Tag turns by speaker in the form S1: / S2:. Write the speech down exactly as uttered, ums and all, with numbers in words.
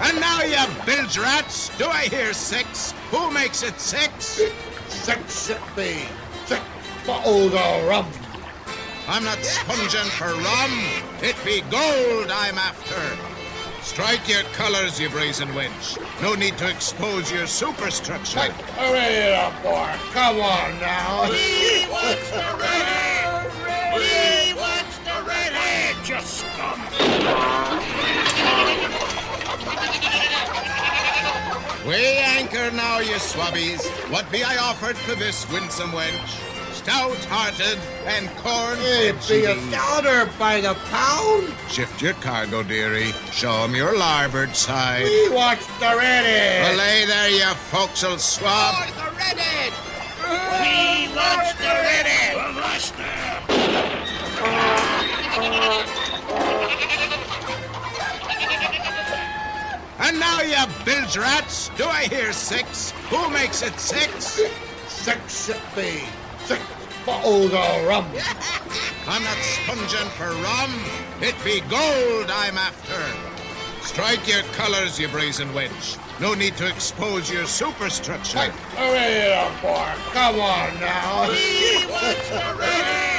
S1: And now, you bilge rats, do I hear six? Who makes it six?
S2: Six it be. Six bottles of rum.
S1: I'm not sponging for rum. It be gold I'm after. Strike your colours, you brazen wench. No need to expose your superstructure.
S2: Hurry it up, boy. Come on now.
S3: He wants the redhead! He wants the redhead! Just scum!
S1: Weigh anchor now, you swabbies. What be I offered for this winsome wench? Stout-hearted and corn.
S2: It be a stouter by the pound.
S1: Shift your cargo, dearie. Show 'em your larboard side.
S2: We watch the redhead.
S1: Belay there, you forecastle swab.
S3: For the redhead! He wants the redhead!
S1: And now, you bilge rats, do I hear six? Who makes it six?
S2: Six it be. Six bottles of rum.
S1: I'm not sponging for rum. It be gold I'm after. Strike your colours, you brazen wench. No need to expose your superstructure.
S2: Hurry it up, boy. Come on now.
S3: He wants the redhead!